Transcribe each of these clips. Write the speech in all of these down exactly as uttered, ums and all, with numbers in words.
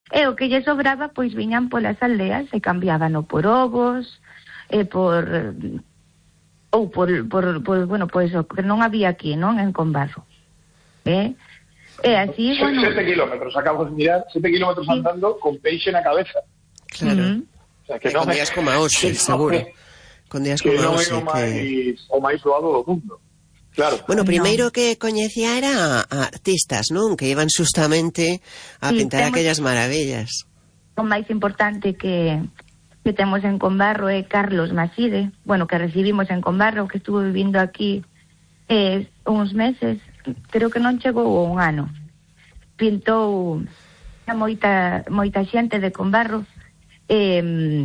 e o que lle sobraba pois viñan polas aldeas e cambiábano por ovos, e por ou por, por, por bueno, pois o que non había aquí, non, en Combarro. Eh? E así, Se, bueno... Sete kilómetros, acabo de mirar, sete kilómetros sí. andando con peixe na cabeza. Claro. Uh-huh. O sea, que e non con días como a hoxe, seguro. Con días como a hoxe. Que non é o máis, o máis doado do mundo. Claro. Bueno, primeiro no. que coñecía era a artistas, non? Que iban justamente a sí, pintar temos... aquellas maravillas. O máis importante que, que temos en Combarro é Carlos Maside, bueno, que recibimos en Combarro, que estuvo vivindo aquí eh, uns meses, creo que non chegou un ano. Pintou a moita, moita xente de Combarro, eh,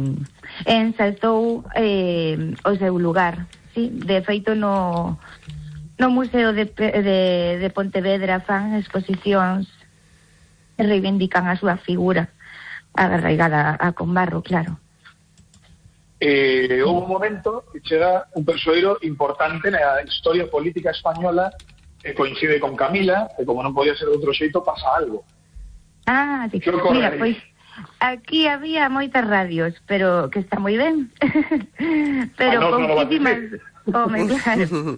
ensalzou eh, o seu lugar, sí? De feito no, no Museo de, de, de Pontevedra fan exposicións que reivindican a súa figura arraigada a Combarro, claro. Eh, houve un momento que chega un persoeiro importante na historia política española que coincide con Camila, e como non podía ser de outro xeito, pasa algo. Ah, sí. Mira, pois aquí había moitas radios, pero que está moi ben. Pero ah, no, pouquísimas... No home, claro.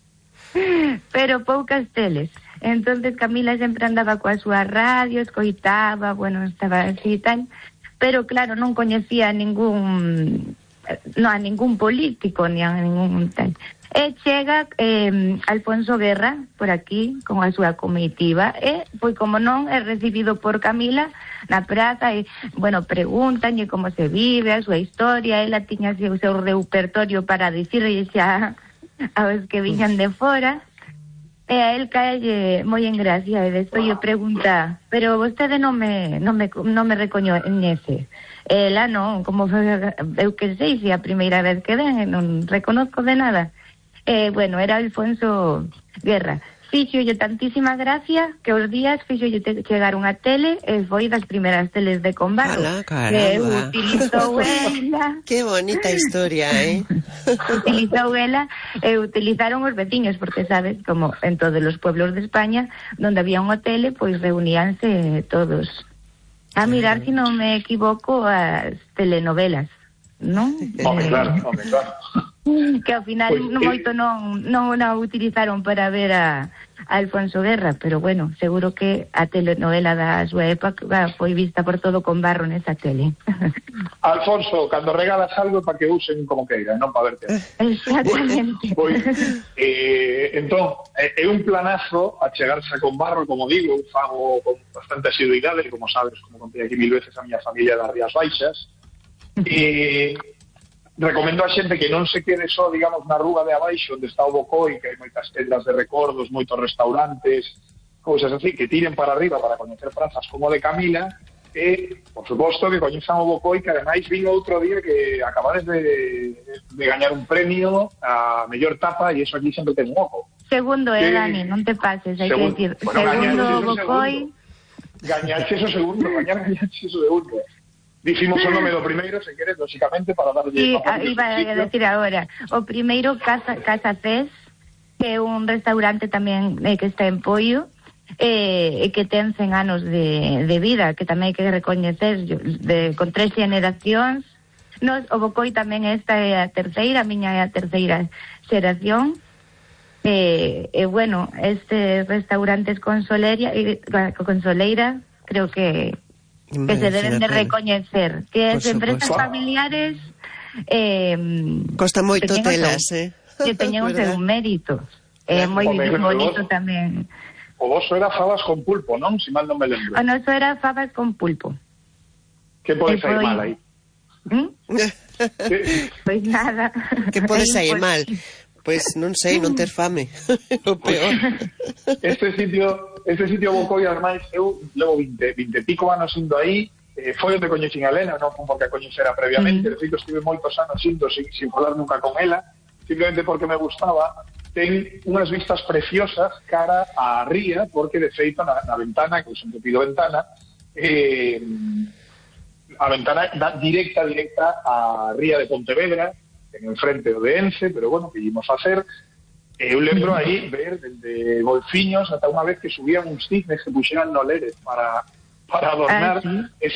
Pero poucas teles. Entonces Camila sempre andaba coa súa radio, escoitaba, bueno, estaba así e tal, pero claro, non coñecía ningún... no a ningún político, ni a ningún tal... E chega eh, Alfonso Guerra por aquí con a súa comitiva e, pois como non, é recibido por Camila na praza e, bueno, preguntanlle como se vive, a súa historia, ela tiña o seu repertorio para dicirlle xa aos que viñan de fora e a él caelle moi en gracia e despois lle pregunta, pero vostede non me, non me, non me recoñece. Ela non, como eu que sei, se a primeira vez que ven non reconozco de nada. Eh, bueno, era Alfonso Guerra. Fíxolle tantísima gracia que os días fíxolle chegar unha tele e foi das primeiras teles de Combarro. Ala, caramba. Que utilizou ela. Qué bonita historia, eh? Utilizou ela e utilizaron os veciños, porque sabes, como en todos os pueblos de España, donde había unha tele, pois reuníanse todos a mirar, si non me equivoco, as telenovelas, non? Home, claro, home, claro. Que ao final pues, moito non, non a utilizaron para ver a, a Alfonso Guerra, pero bueno, seguro que a telenovela da súa época foi vista por todo Combarro nesa tele. Alfonso, cando regalas algo para que usen como queira, non para verte. Exactamente. Pois, eh, entón, é un planazo a chegarse a Combarro, como digo, fago con bastante asiduidade, como sabes, como contei aquí mil veces a miña familia das Rías Baixas, e... recomendo a xente que non se quede só, digamos, na rúa de abaixo onde está o Bocoi, que hai moitas tendas de recordos, moitos restaurantes, cousas así, que tiren para arriba para coñecer prazas como de Camila, e, por suposto, que coñezan o Bocoi, que ademais vino outro día que acabades de, de gañar un premio a mellor tapa, e eso aquí sempre ten un oco. Segundo, eh, Dani, non te pases, hai que decir. Bueno, segundo, Bocoi... Gañaxe eso segundo, gañar gañaxe eso segundo. Dicimos o nome do primeiro, se queres, lógicamente, para darlle... Sí, iba a decir agora. O primeiro, Casa, Casa Cés, que é un restaurante tamén eh, que está en Poio, e eh, que ten cen anos de, de vida, que tamén hai que recoñecer, de, con tres generacións. Nos, o Bocoi tamén esta é a terceira, a miña é a terceira xeración. E, eh, eh, bueno, este restaurantes con Soleira, eh, con Soleira, creo que... que se deben de recoñecer, que as empresas familiares eh, costa moito telas, eh? Que teñen un seu mérito, é eh, moi bonito tamén. O voso era fabas con pulpo, non? Si mal non me lembro. O noso era fabas con pulpo. Que pode sair mal aí? ¿Mm? Pois nada. Que pode sair mal? Pois non sei, non ter fame. O peor. Este sitio, este sitio Bocoi, ademais, eu levo vinte, vinte pico anos indo aí, eh, foi onde coñecín a Elena, non como que a coñecera previamente, mm. de feito estive moitos anos indo sin, sin falar nunca con ela, simplemente porque me gustaba. Ten unhas vistas preciosas cara á ría, porque de feito na, na ventana, que eu sempre pido ventana, eh, a ventana da directa, directa á ría de Pontevedra, en el frente do de Ence, pero bueno, que íbamos a hacer. Eu lembro aí ver desde golfiños ata unha vez que subían uns cisnes que puxeran no Lérez para, para adornar ah, ¿sí?